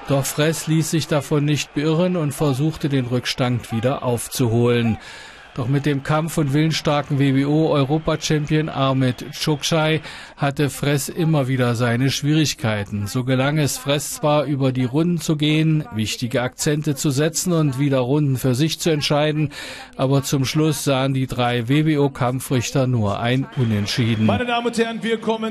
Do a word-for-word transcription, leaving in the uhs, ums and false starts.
Doch Fress ließ sich davon nicht beirren und versuchte, den Rückstand wieder aufzuholen. Doch mit dem Kampf- und willensstarken W B O-Europa-Champion Ahmet Çokşay hatte Fress immer wieder seine Schwierigkeiten. So gelang es Fress zwar, über die Runden zu gehen, wichtige Akzente zu setzen und wieder Runden für sich zu entscheiden, aber zum Schluss sahen die drei W B O-Kampfrichter nur ein Unentschieden. Meine Damen und Herren, wir kommen